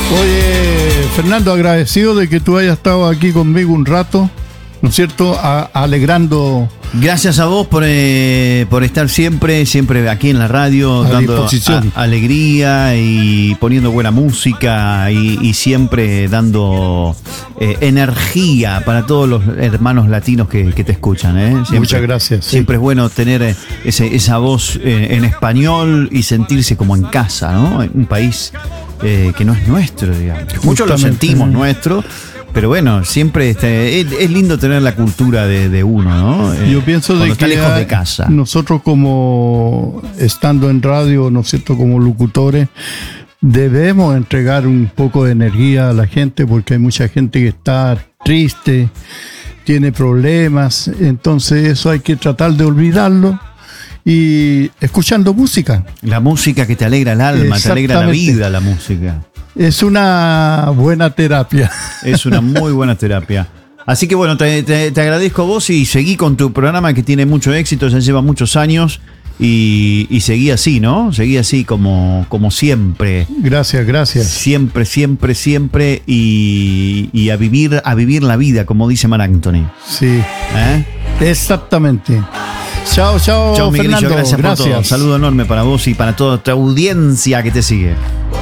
Oye, Fernando, agradecido de que tú hayas estado aquí conmigo un rato, ¿no es cierto? Alegrando. Gracias a vos por estar siempre aquí en la radio, dando alegría y poniendo buena música y siempre dando energía para todos los hermanos latinos que te escuchan. Siempre, muchas gracias. Siempre es bueno tener esa voz en español y sentirse como en casa, ¿no? En un país que no es nuestro, digamos. Muchos lo sentimos nuestro. Pero bueno, siempre es lindo tener la cultura de uno, ¿no? Yo pienso de que está lejos de casa. Nosotros como estando en radio, ¿no es cierto?, como locutores, debemos entregar un poco de energía a la gente porque hay mucha gente que está triste, tiene problemas, entonces eso hay que tratar de olvidarlo. Y escuchando música. La música que te alegra el alma, te alegra la vida, la música. Es una buena terapia. Es una muy buena terapia. Así que bueno, te agradezco a vos y seguí con tu programa que tiene mucho éxito, ya lleva muchos años y seguí así, ¿no? Seguí así como siempre. Gracias. Siempre y a vivir la vida, como dice Marc Anthony. Sí. Exactamente. Chao, Fernando. Gracias por todo. Un saludo enorme para vos y para toda tu audiencia que te sigue.